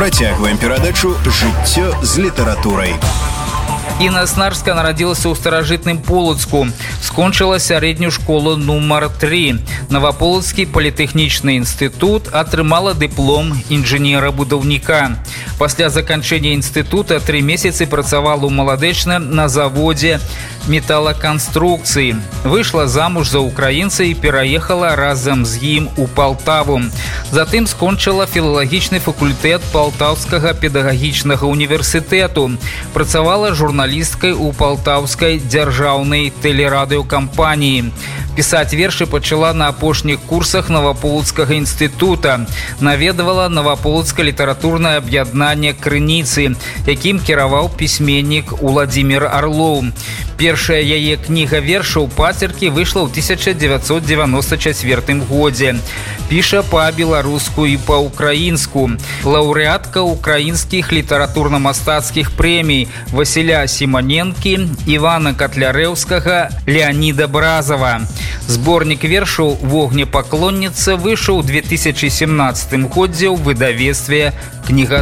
Працягваем перадачу «Жыццё з літаратурай». Інна Снарская нарадзілася ў старажытным Полацку. Скончыла сярэднюю школу нумар 3. Новополацкі політэхнічны інстытут, атрымала дыплом інжынера-будаўніка. Пасля заканчэння інстытута 3 месяцы працавала ў Маладэчна на заводзе металаканструкцыі. Выйшла замуж за украінца і пераехала разам з ім у Палтаву. Затым скончыла філалагічны факультэт Палтаўскага педагагічнага універсітэту. Працавала журналісткай у Палтаўскай дзяржаўнай тэлерадыёкампаніі. Пісаць вершы пачала на апошніх курсах Новополацкага інстытута. Наведавала Новополацкае літаратурнае аб'яднанне «Крыніцы», якім кіраваў пісьменнік Уладзімір Арлоў. Першая яе кніга вершаў «Пацеркі» выйшла ў 1994 годзе. Піша па-беларуску і па-украінску. Лаўрэатка украінскіх літаратурна-мастацкіх прэмій Васіля Сіманенкі, Івана Катлярэўскага, Леаніда Бразава. Зборнік вершаў «Вогнепаклонніца» выйшаў у 2017 годзе ў выдавецтве «Кніга